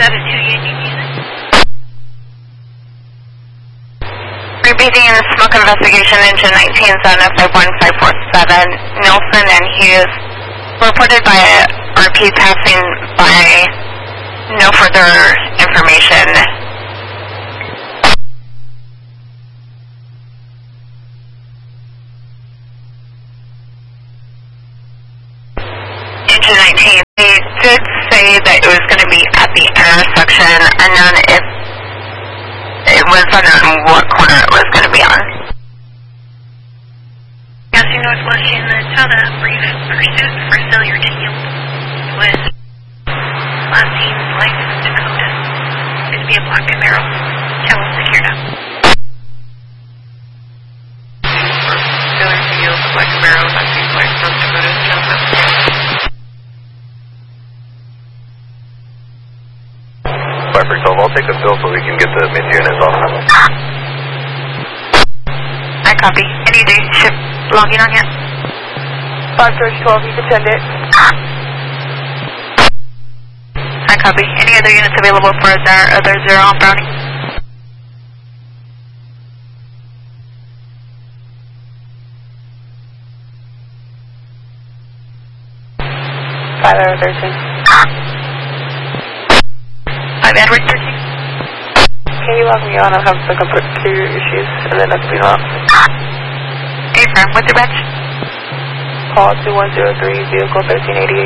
Union Unit. Repeating smoke investigation, engine 19, zone F51547, Nelson and Hughes, reported by RP passing by, no further information. Engine 19, they did say that it was going to be at the intersection, unknown if it was unknown what corner it was going to be on. Passing Northwest units held a brief pursuit for failure to yield with last seen light Dakota. Appears to be a black Camaro. Tower secured up. Failure to yield, black Camaro, last seen light South Dakota, Tower secured up. I'll take the fill so we can get the mid-units off. I copy. Any day ship logging on yet? 5-12, you can send it. I copy. Any other units available for our other 0 on Browning? Edward 13. 5 Edward 13. Can you log me on? I'll have some computer issues and then I'll be off. Affirm, what's your batch? Call 2103, vehicle 1388.